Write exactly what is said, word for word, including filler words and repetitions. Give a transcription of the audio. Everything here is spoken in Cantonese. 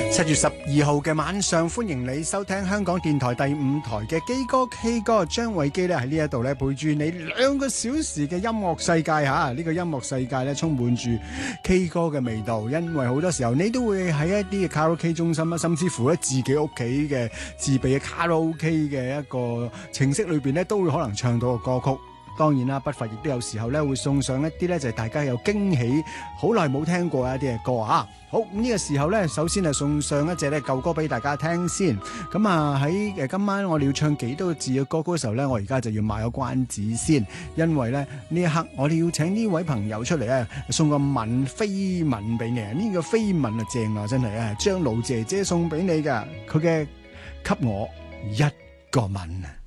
七月十二號嘅晚上，歡迎你收聽香港電台第五台嘅基哥 K 歌，張偉基咧喺呢一度咧陪住你兩個小時嘅音樂世界吓，呢、這個音樂世界咧充滿住 K 歌嘅味道，因為好多時候你都會喺一啲嘅卡拉 OK 中心啊，甚至乎咧自己屋企嘅自備嘅卡拉 OK 嘅一個程式裏邊咧，都會可能唱到個歌曲。當然啦，不乏亦都有時候咧會送上一啲咧就係大家有驚喜，好耐冇聽過一啲嘅歌啊！好，咁呢個時候咧，首先係送上一隻咧舊歌俾大家聽先。咁啊喺誒今晚我哋要唱幾多個字嘅歌曲嘅時候咧，我而家就要賣個關子先，因為咧呢一刻我哋要請呢位朋友出嚟咧，送個吻飛吻俾你啊！呢個飛吻啊正啊，真係啊，張露姐姐送俾你㗎，佢嘅給我一個吻。